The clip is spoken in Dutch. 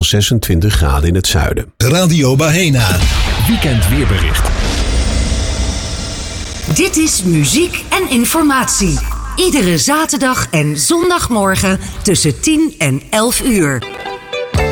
26 graden in het zuiden. Radio Bahena. Weekend weerbericht. Dit is muziek en informatie. Iedere zaterdag en zondagmorgen tussen 10 en 11 uur.